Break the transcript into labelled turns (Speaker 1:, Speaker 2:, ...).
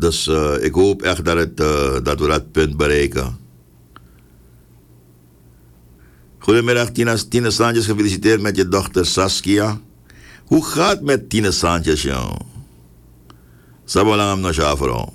Speaker 1: Dus ik hoop echt dat we dat punt bereiken. Goedemiddag Tine Sanchez, gefeliciteerd met je dochter Saskia. Hoe gaat het met Tine Sanchez, joh? Sabalam na Javro.